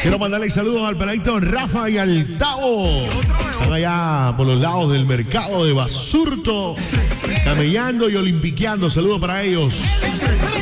Quiero mandarle saludos al peladito Rafa y al Tavo. Están allá por los lados del mercado de Basurto, camellando y olimpiqueando. Saludos para ellos.